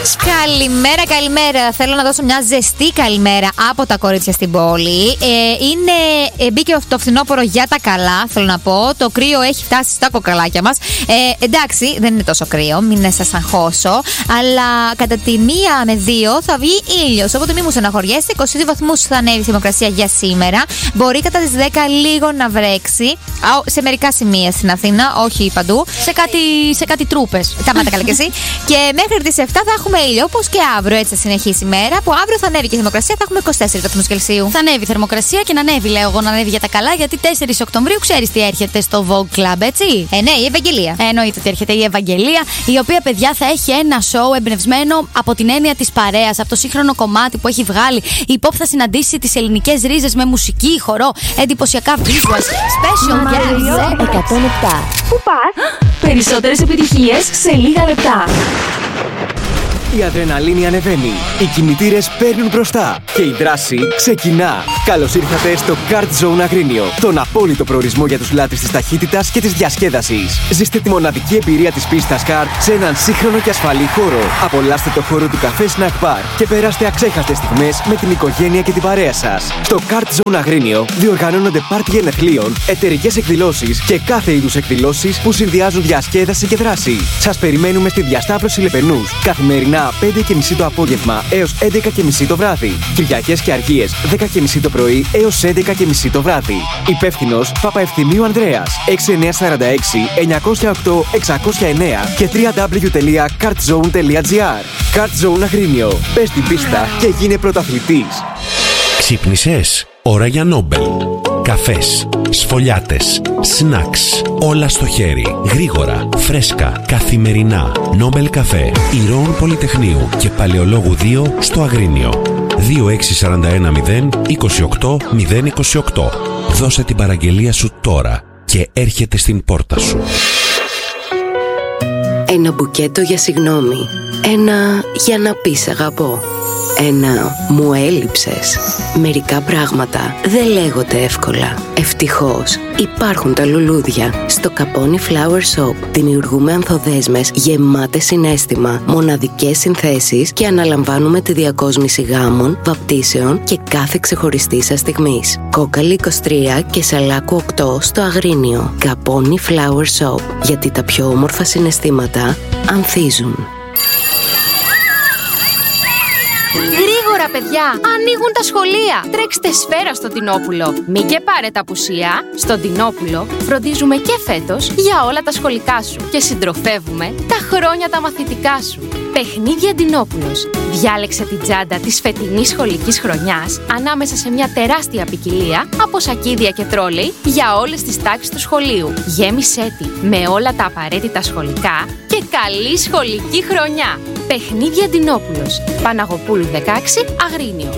Καλημέρα, καλημέρα. Θέλω να δώσω μια ζεστή καλημέρα από τα κορίτσια στην πόλη. Μπήκε το φθινόπωρο για τα καλά, θέλω να πω. Το κρύο έχει φτάσει στα κοκαλάκια μας. Εντάξει, δεν είναι τόσο κρύο, μην σας αγχώσω. Αλλά κατά τη 1 με 2 θα βγει ήλιος. Οπότε μην μου στεναχωριέστε. 22 βαθμούς θα ανέβει η θερμοκρασία για σήμερα. Μπορεί κατά τις 10 λίγο να βρέξει. Σε μερικά σημεία στην Αθήνα, όχι παντού. Σε κάτι τρούπες. Σταμάτα καλά κι εσύ. Και μέχρι τις 7 θα έχουμε ήλιο, όπως και αύριο. Έτσι θα συνεχίσει η μέρα. Που αύριο θα ανέβει και η θερμοκρασία, θα έχουμε 24 βαθμούς Κελσίου. Θα ανέβει η θερμοκρασία και να ανέβει, λέω εγώ, να ανέβει για τα καλά, γιατί 4 Οκτωβρίου ξέρεις τι έρχεται στο Vogue Club, έτσι. Ναι, η Ευαγγελία. Εννοείται ότι έρχεται η Ευαγγελία, η οποία, παιδιά, θα έχει ένα σοου εμπνευσμένο από την έννοια της παρέας, από το σύγχρονο κομμάτι που έχει βγάλει. Η pop θα συναντήσει τις ελληνικές ρίζες με μουσική, χορό, εντυπωσιακά visuals, special guests. 107. Πού πας? Περισσότερες επιτυχίες σε λίγα λεπτά. Η αδρεναλίνη ανεβαίνει, οι κινητήρες παίρνουν μπροστά και η δράση ξεκινά. Καλώς ήρθατε στο Kart Zone Αγρίνιο, τον απόλυτο προορισμό για τους λάτρεις της ταχύτητας και της διασκέδασης. Ζήστε τη μοναδική εμπειρία της πίστας Kart σε έναν σύγχρονο και ασφαλή χώρο. Απολαύστε το χώρο του καφέ Snack Bar και περάστε αξέχαστες στιγμές με την οικογένεια και την παρέα σας. Στο Kart Zone Αγρίνιο διοργανώνονται πάρτι γενεθλίων, εταιρικές εκδηλώσεις και κάθε είδους εκδηλώσεις που συνδυάζουν διασκέδαση και δράση. Σας περιμένουμε στη διασταύρωση Λεπενούς καθημερινά 5:30 το απόγευμα έως 11:30 το βράδυ. Κυριακές και Αργίες 10:30 το πρωί έως 11:30 το βράδυ. Υπεύθυνος Παπαευθυμίου Ανδρέας 6946 908 609 και www.kartzone.gr. Kart Zone Αγρίνιο. Πες την πίστα και γίνε πρωταθλητής. Ξύπνησες? Ώρα για Νόμπελ. Καφές, σφολιάτες, σνακς, όλα στο χέρι, γρήγορα, φρέσκα, καθημερινά. Νόμπελ καφέ, Ηρώων Πολυτεχνείου και Παλαιολόγου 2 στο Αγρίνιο. 2641 028 028. Δώσε την παραγγελία σου τώρα και έρχεται στην πόρτα σου. Ένα μπουκέτο για συγγνώμη. Ένα για να πεις αγαπώ. Ένα μου έλειψες. Μερικά πράγματα δεν λέγονται εύκολα. Ευτυχώς υπάρχουν τα λουλούδια. Στο Caponi Flower Shop δημιουργούμε ανθοδέσμες γεμάτες συναίσθημα, μοναδικές συνθέσεις και αναλαμβάνουμε τη διακόσμηση γάμων, βαπτίσεων και κάθε ξεχωριστή σας στιγμής. Κόκαλη 23 και Σαλάκου 8 στο Αγρίνιο. Caponi Flower Shop, γιατί τα πιο όμορφα συναισθήματα ανθίζουν. Γρήγορα, παιδιά! Ανοίγουν τα σχολεία! Τρέξτε σφαίρα στο Τινόπουλο. Μη και πάρετε απουσία. Στον Τινόπουλο φροντίζουμε και φέτος για όλα τα σχολικά σου και συντροφεύουμε τα χρόνια τα μαθητικά σου. Παιχνίδια Τινόπουλος. Διάλεξε την τσάντα της φετινής σχολικής χρονιάς ανάμεσα σε μια τεράστια ποικιλία από σακίδια και τρόλεϊ για όλες τις τάξεις του σχολείου. Γέμισέ τη με όλα τα απαραίτητα σχολικά και καλή σχολική χρονιά. Παιχνίδια Τινόπουλος. Παναγοπούλου 16, Αγρίνιο.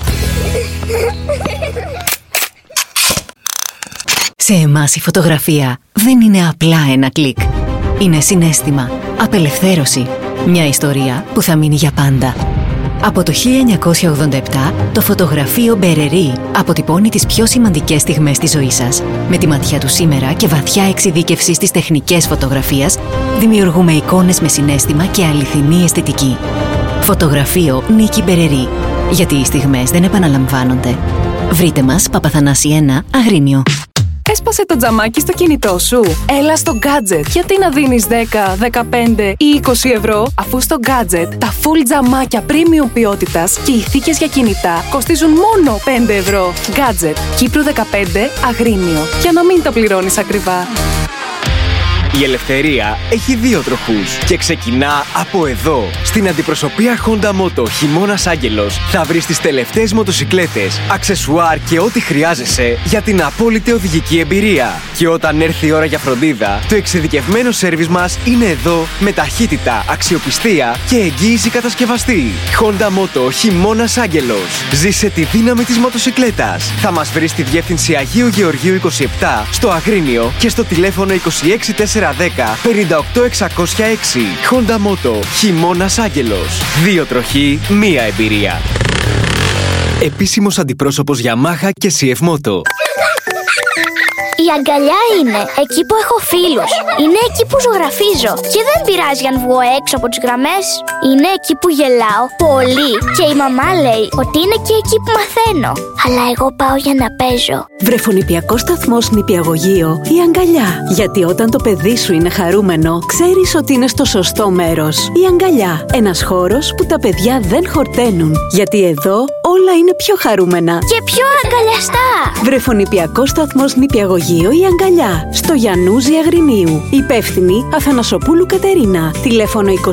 Σε εμάς η φωτογραφία δεν είναι απλά ένα κλικ. Είναι συναίσθημα, απελευθέρωση, μια ιστορία που θα μείνει για πάντα. Από το 1987, το φωτογραφείο Μπερερή αποτυπώνει τις πιο σημαντικές στιγμές της ζωής σας. Με τη ματιά του σήμερα και βαθιά εξειδίκευση στις τεχνικές φωτογραφίας, δημιουργούμε εικόνες με συναίσθημα και αληθινή αισθητική. Φωτογραφείο Νίκη Μπερερή. Γιατί οι στιγμές δεν επαναλαμβάνονται. Βρείτε μας Παπαθανάση 1, Αγρίνιο. Έσπασε το τζαμάκι στο κινητό σου? Έλα στο Gadget. Γιατί να δίνεις 10, 15 ή 20 ευρώ, αφού στο Gadget τα full τζαμάκια premium ποιότητας και οι θήκες για κινητά κοστίζουν μόνο 5 ευρώ. Gadget, Κύπρου 15, Αγρίνιο. Για να μην τα πληρώνεις ακριβά. Η ελευθερία έχει 2 τροχούς και ξεκινά από εδώ. Στην αντιπροσωπεία Honda Moto Χειμώνας Άγγελος θα βρεις τις τελευταίες μοτοσικλέτες, αξεσουάρ και ό,τι χρειάζεσαι για την απόλυτη οδηγική εμπειρία. Και όταν έρθει η ώρα για φροντίδα, το εξειδικευμένο σέρβις μας είναι εδώ με ταχύτητα, αξιοπιστία και εγγύηση κατασκευαστή. Honda Moto Χειμώνας Άγγελος. Ζήσε τη δύναμη της μοτοσικλέτας. Θα μας βρεις στη διεύθυνση Αγίου Γεωργίου 27 στο Αγρίνιο και στο τηλέφωνο 26410 58606. Honda Moto Χειμώνας Άγγελος. 2 τροχοί, 1 εμπειρία. Επίσημος αντιπρόσωπος Yamaha και CF Moto. Η αγκαλιά είναι εκεί που έχω φίλους. Είναι εκεί που ζωγραφίζω. Και δεν πειράζει αν βγω έξω από τις γραμμές. Είναι εκεί που γελάω πολύ. Και η μαμά λέει ότι είναι και εκεί που μαθαίνω. Αλλά εγώ πάω για να παίζω. Βρεφονηπιακός σταθμός νηπιαγωγείο Η Αγκαλιά. Γιατί όταν το παιδί σου είναι χαρούμενο, ξέρεις ότι είναι στο σωστό μέρος. Η Αγκαλιά. Ένας χώρος που τα παιδιά δεν χορταίνουν. Γιατί εδώ όλα είναι πιο χαρούμενα. Και πιο αγκαλιαστά. Βρεφονηπιακός σταθμός νηπιαγωγείο Η Αγκαλιά. Στο Γιαννούζι Αγρινίου. Υπεύθυνη Αθανασοπούλου Κατερίνα. Τηλέφωνο 2641 0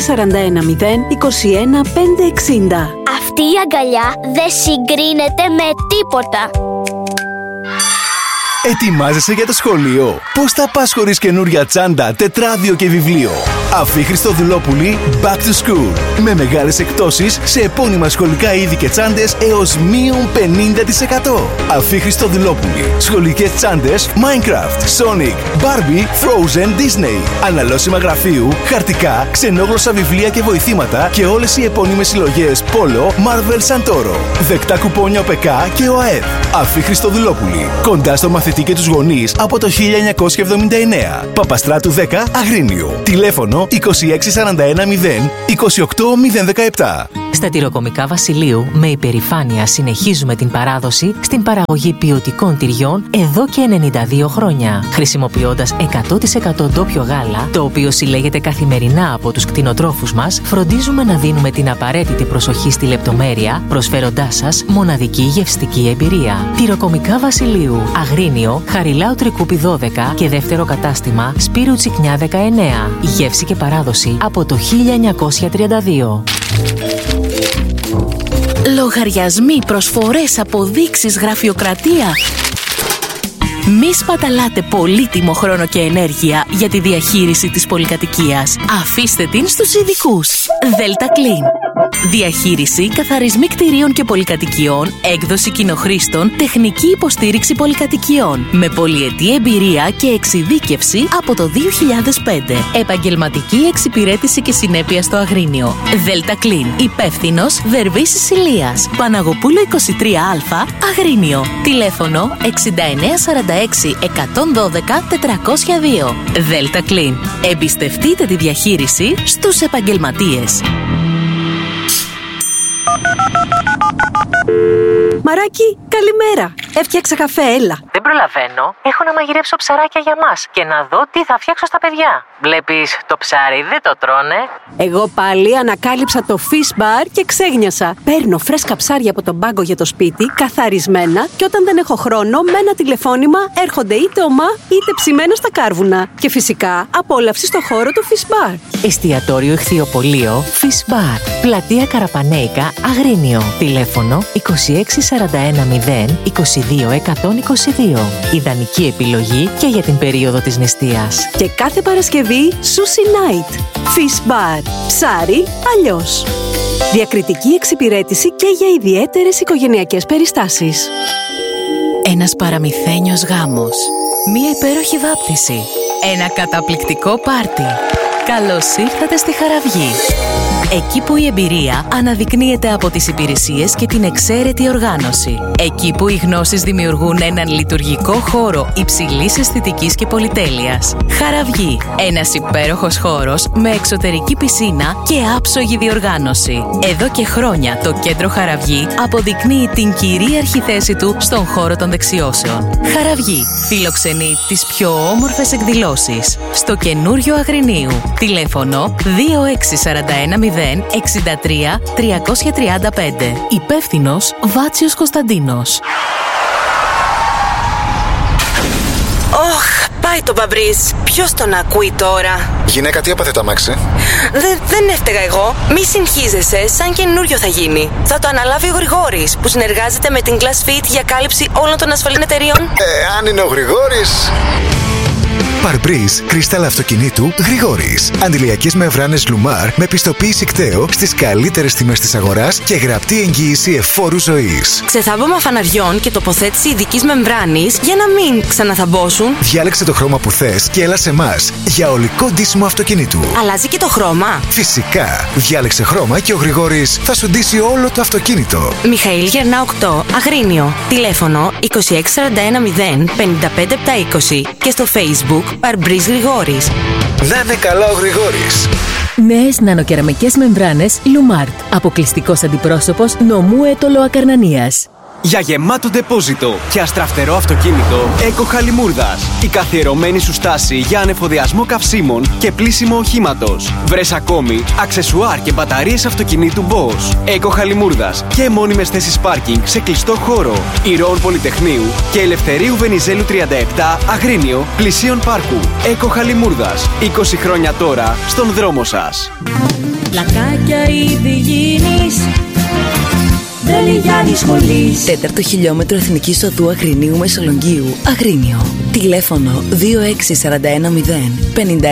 21 560. Αυτή η αγκαλιά δεν συγκρίνεται με τίποτα. Ετοιμάζεσαι για το σχολείο? Πώς θα πας χωρίς καινούρια τσάντα, τετράδιο και βιβλίο? Αφή Χριστοδουλόπουλη Back to School. Με μεγάλες εκπτώσεις σε επώνυμα σχολικά είδη και τσάντες έως μείον 50%. Αφή Χριστοδουλόπουλη. Σχολικές τσάντες Minecraft, Sonic, Barbie, Frozen, Disney. Αναλώσιμα γραφείου, χαρτικά, ξενόγλωσσα βιβλία και βοηθήματα και όλες οι επώνυμες συλλογές Polo, Marvel, Santoro. Δεκτά κουπόνια ΟΠΕΚΑ και ΟΑΕΔ. Αφή Χριστοδουλόπουλη. Κοντά στο μαθητή και τους γονείς από το 1979. Παπαστράτου 10 Αγρίνιο. Τηλέφωνο 2641 0 28 017. Στα τυροκομικά Βασιλείου, με υπερηφάνεια συνεχίζουμε την παράδοση στην παραγωγή ποιοτικών τυριών εδώ και 92 χρόνια. Χρησιμοποιώντας 100% ντόπιο γάλα, το οποίο συλλέγεται καθημερινά από τους κτηνοτρόφους μας, φροντίζουμε να δίνουμε την απαραίτητη προσοχή στη λεπτομέρεια, προσφέροντάς σας μοναδική γευστική εμπειρία. Τυροκομικά Βασιλείου, Αγρίνιο, Χαριλάου Τρικούπη 12 και δεύτερο κατάστημα Σπύρου Τσικνιά 19. Γεύση και παράδοση από το 1932. Λογαριασμοί, προσφορές, αποδείξεις, γραφειοκρατία. Μη σπαταλάτε πολύτιμο χρόνο και ενέργεια για τη διαχείριση της πολυκατοικίας. Αφήστε την στους ειδικούς. Delta Clean. Διαχείριση, καθαρισμοί κτηρίων και πολυκατοικιών, έκδοση κοινοχρήστων, τεχνική υποστήριξη πολυκατοικιών. Με πολυετή εμπειρία και εξειδίκευση από το 2005. Επαγγελματική εξυπηρέτηση και συνέπεια στο Αγρίνιο. Delta Clean. Υπεύθυνος Δερβίσης Ηλίας. Παναγοπούλου 23Α, Αγρίνιο. Τηλέφωνο 6946 112 402. Delta Clean. Εμπιστευτείτε τη διαχείριση στους επαγγελματίες. Μαράκι, καλημέρα. Έφτιαξα καφέ, έλα. Δεν προλαβαίνω. Έχω να μαγειρέψω ψαράκια για μας και να δω τι θα φτιάξω στα παιδιά. Βλέπεις, το ψάρι δεν το τρώνε. Εγώ πάλι ανακάλυψα το Fish Bar και ξέγνιασα. Παίρνω φρέσκα ψάρια από τον πάγκο για το σπίτι, καθαρισμένα, και όταν δεν έχω χρόνο, με ένα τηλεφώνημα έρχονται είτε ομά είτε ψημένα στα κάρβουνα. Και φυσικά απόλαυση στο χώρο του Fish Bar. Εστιατόριο Ηχθειοπωλείο Fish Bar. Πλατεία Καραπανέικα, Αγρίνιο. Τηλέφωνο 2641 0 22 122. Ιδανική επιλογή και για την περίοδο της νηστείας. Και κάθε Παρασκευή Sushi Night. Fish Bar. Ψάρι αλλιώς. Διακριτική εξυπηρέτηση και για ιδιαίτερες οικογενειακές περιστάσεις. Ένας παραμυθένιος γάμος. Μία υπέροχη βάπτιση. Ένα καταπληκτικό πάρτι. Καλώς ήρθατε στη Χαραυγή. Εκεί που η εμπειρία αναδεικνύεται από τις υπηρεσίες και την εξαίρετη οργάνωση. Εκεί που οι γνώσεις δημιουργούν έναν λειτουργικό χώρο υψηλής αισθητικής και πολυτέλειας. Χαραυγή. Ένας υπέροχος χώρος με εξωτερική πισίνα και άψογη διοργάνωση. Εδώ και χρόνια το κέντρο Χαραυγή αποδεικνύει την κυρίαρχη θέση του στον χώρο των δεξιώσεων. Χαραυγή. Φιλοξενεί τις πιο όμορφες εκδηλώσεις. Στο καινούριο Αγρινίου. Τηλέφωνο 2641 0 63 335. Υπεύθυνος Βάτσιος Κωνσταντίνος. Ωχ, πάει το μπαμπρίζ. Ποιος τον ακούει τώρα? Γυναίκα, τι έπαθε το αμάξι? Δεν έφταιγα εγώ. Μη συγχύζεσαι, σαν καινούριο θα γίνει. Θα το αναλάβει ο Γρηγόρης, που συνεργάζεται με την Glass Fit για κάλυψη όλων των ασφαλών εταιρείων. Αν είναι ο Γρηγόρης... Παρμπρίζ, κρυστάλλα αυτοκινήτου Γρηγόρης. Αντιλιακές μεμβράνες Λουμάρ με πιστοποίηση κταίο στις καλύτερες τιμές της αγοράς και γραπτή εγγύηση εφόρου ζωής. Ξεθάμπαμα φαναριών και τοποθέτηση ειδικής μεμβράνης για να μην ξαναθαμπόσουν. Διάλεξε το χρώμα που θες και έλα σε εμάς για ολικό ντύσιμο αυτοκινήτου. Αλλάζει και το χρώμα? Φυσικά. Διάλεξε χρώμα και ο Γρηγόρης θα σου ντύσει όλο το αυτοκίνητο. Μιχαήλ Γερνά 8, Αγρίνιο. Τηλέφωνο 26410 55720 και στο Facebook Παρμπρίζ Γρηγόρης. Να είναι καλά ο Γρηγόρης. Νέες νανοκεραμικές μεμβράνες Λουμάρτ. Αποκλειστικός αντιπρόσωπος νομού Έτολο Ακαρνανίας. Για γεμάτο ντεπόζιτο και αστραφτερό αυτοκίνητο, Eco Χαλιμούρδας. Η καθιερωμένη σου στάση για ανεφοδιασμό καυσίμων και πλύσιμο οχήματος. Βρες ακόμη αξεσουάρ και μπαταρίες αυτοκινήτου Bosch. Eco Χαλιμούρδας και μόνιμες θέσεις πάρκινγκ σε κλειστό χώρο. Ηρώων Πολυτεχνείου και Ελευθερίου Βενιζέλου 37, Αγρίνιο, πλησίον πάρκου. Eco Χαλιμούρδας. 20 χρόνια τώρα στον δρόμο σας. Πλακάκια ήδη γίνεις. Τέταρτο χιλιόμετρο Εθνικής Οδού Αγρινίου Μεσολογγίου. Αγρίνιο. Τηλέφωνο 26410 51